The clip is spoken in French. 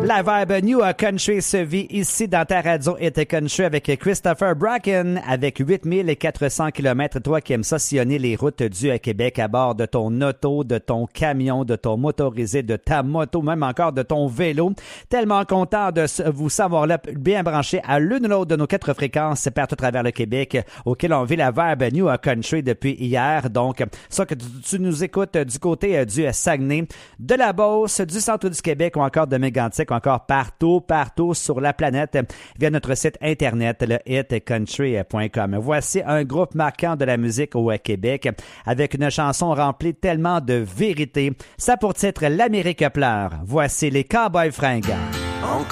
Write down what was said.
La vibe New Country se vit ici dans ta radio et country avec Christopher Bracken avec 8400 km. Toi qui aimes ça sillonner les routes du Québec à bord de ton auto, de ton camion, de ton motorisé, de ta moto, même encore de ton vélo. Tellement content de vous savoir là bien branché à l'une ou l'autre de nos 4 fréquences partout à travers le Québec auquel on vit la vibe New Country depuis hier. Donc, ça que tu nous écoutes du côté du Saguenay, de la Beauce, du centre du Québec ou encore de Mégantic, encore partout sur la planète via notre site internet, le hitcountry.com. Voici un groupe marquant de la musique au Québec avec une chanson remplie tellement de vérité. Ça pour titre L'Amérique pleure. Voici les Cowboys fringants. On